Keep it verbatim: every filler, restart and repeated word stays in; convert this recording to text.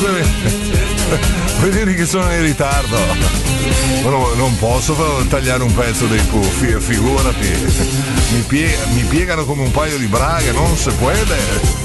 scusami, vuoi dire che sono in ritardo? No, non posso tagliare un pezzo dei Puffi, figurati, mi, pie- mi piegano come un paio di braghe, non si può.